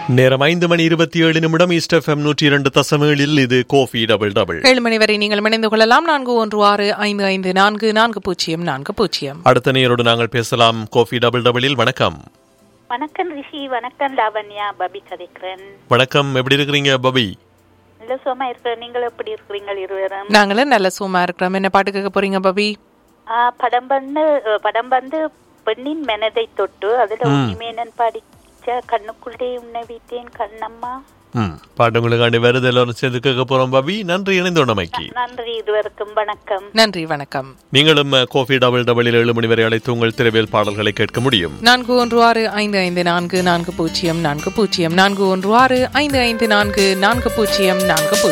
நேரம் 5:27 east FM 102.7 இது Kofi double double. 7 மணி வரை நீங்கள் இணைந்து கொள்ளலாம். 41655440. அடுத்த நேரோடு நாங்கள் பேசலாம். கோஃபி டபுள் டபுளில் வணக்கம். வணக்கம் ரிஷி. வணக்கம் லாவண்யா. பபி கதைக்கிறேன். வணக்கம், எப்படி இருக்கிறீங்க பபி? நல்ல சுகமா இருக்கிறேன். நீங்கள் எப்படி இருக்கிறீங்க இருவரும்? நாங்களும் நல்ல சுகமா இருக்கிறோம். என்ன பாட்டு கேட்க போறீங்க பபி? படம் வந்து பெண்ணின் மனதை தொட்டு, அதுல உண்மையனன் படிச்ச கண்ணுக்குள்ளே உன்னை வீட்டேன் கண்ணம்மா. பாட்டு உங்களுக்காண்டி வருது. எல்லாரும் சேர்ந்து கேட்க போறோம் பபி. நன்றி இணைந்தோண்டமைக்கு. நன்றி, இதுவரைக்கும் வணக்கம். நன்றி, வணக்கம். நீங்களும் கோஃபி டபுள் டபுளில் 7 மணி வரை அழைத்து உங்கள் திரைவேல் பாடல்களை கேட்க முடியும். 41655440. 41655440.